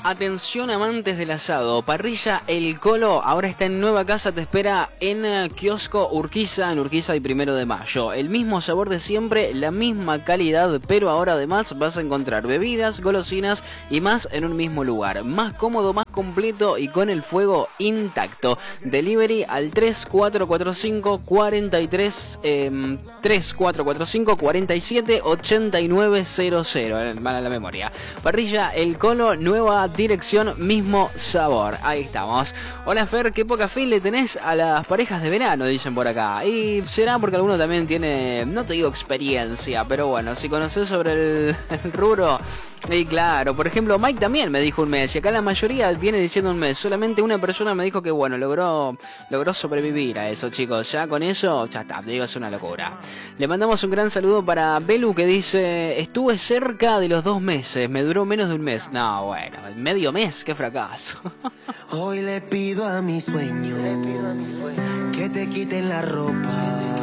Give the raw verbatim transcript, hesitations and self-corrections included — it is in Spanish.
Atención amantes del asado, Parrilla El Colo ahora está en nueva casa, te espera en uh, Kiosco Urquiza, en Urquiza y Primero de Mayo. El mismo sabor de siempre, la misma calidad, pero ahora además vas a encontrar bebidas, golosinas y más en un mismo lugar. Más cómodo, más completo y con el fuego intacto. Delivery al tres cuatro cuatro cinco cuarenta y tres eh, tres cuatro cuatro cinco cuarenta y siete ochenta y nueve cero cero. Eh, mala la memoria. Parrilla El Colo, nueva dirección, mismo sabor. Ahí estamos. Hola Fer, qué poca fe le tenés a las parejas de verano, dicen por acá. Y será porque alguno también tiene, no te digo experiencia, pero bueno, si conoces sobre el, el rubro. Y claro, por ejemplo, Mike también me dijo un mes, y acá la mayoría viene diciendo un mes. Solamente una persona me dijo que bueno, logró logró sobrevivir a eso, chicos. Ya con eso, ya está, digo, es una locura. Le mandamos un gran saludo para Belu, que dice: estuve cerca de los dos meses, me duró menos de un mes. No, bueno, medio mes, qué fracaso. Hoy le pido a mi sueño que te quiten la ropa